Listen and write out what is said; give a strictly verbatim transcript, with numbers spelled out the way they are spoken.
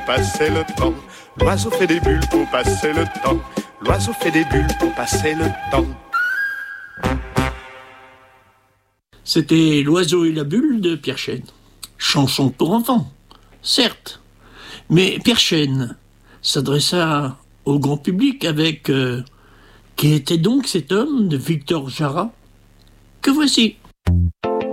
passer le temps. L'oiseau fait des bulles pour passer le temps. L'oiseau fait des bulles pour passer le temps. C'était L'oiseau et la bulle de Pierre Chêne. Chanson pour enfants, certes. Mais Pierre Chêne s'adressa au grand public avec euh, « Qui était donc cet homme ?» de Victor Jara, que voici.